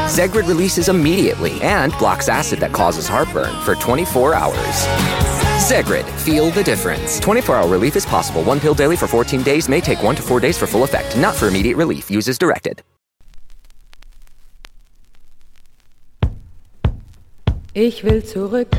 Zegrid releases immediately and blocks acid that causes heartburn for 24 hours. Zegrid, feel the difference. 24-hour relief is possible. One pill daily for 14 days may take 1 to 4 days for full effect. Not for immediate relief. Use as directed. Ich will zurück